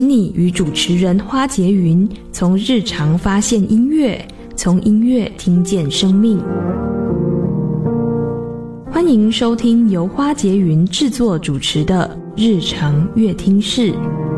你与主持人花洁云从日常发现音乐，从音乐听见生命。欢迎收听由花洁云制作主持的日常乐听室。